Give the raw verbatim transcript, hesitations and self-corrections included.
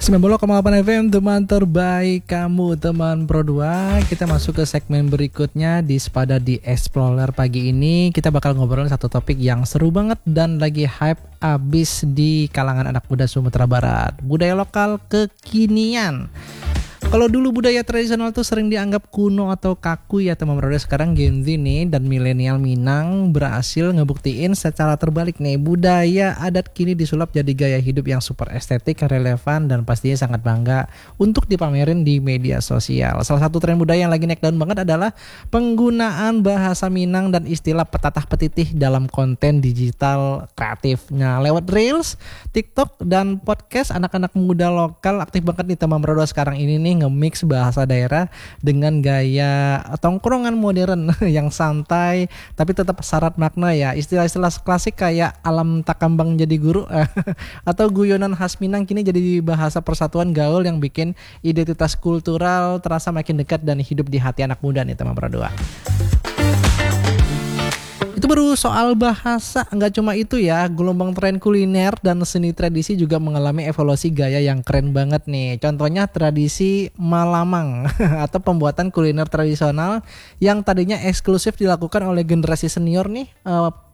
sembilan puluh koma delapan F M, teman terbaik kamu, teman Pro dua. Kita masuk ke segmen berikutnya di Sepada di Explorer. Pagi ini kita bakal ngobrolin satu topik yang seru banget dan lagi hype abis di kalangan anak muda Sumatera Barat. Budaya lokal kekinian. Kalau dulu budaya tradisional tuh sering dianggap kuno atau kaku ya teman Pro dua. Sekarang Gen Z nih dan milenial Minang berhasil ngebuktiin secara terbalik nih, budaya adat kini disulap jadi gaya hidup yang super estetik, relevan, dan pastinya sangat bangga untuk dipamerin di media sosial. Salah satu tren budaya yang lagi naik daun banget adalah penggunaan bahasa Minang dan istilah petatah petitih dalam konten digital kreatifnya. Lewat Reels, TikTok, dan podcast, anak-anak muda lokal aktif banget nih teman Pro dua sekarang ini nih nge-mix bahasa daerah dengan gaya tongkrongan modern yang santai tapi tetap syarat makna ya. Istilah-istilah klasik kayak alam takambang jadi guru atau guyonan khas Minang kini jadi bahasa persatuan gaul yang bikin identitas kultural terasa makin dekat dan hidup di hati anak muda nih teman Pro dua. Itu baru soal bahasa, nggak cuma itu ya, gelombang tren kuliner dan seni tradisi juga mengalami evolusi gaya yang keren banget nih. Contohnya tradisi Malamang atau pembuatan kuliner tradisional yang tadinya eksklusif dilakukan oleh generasi senior nih,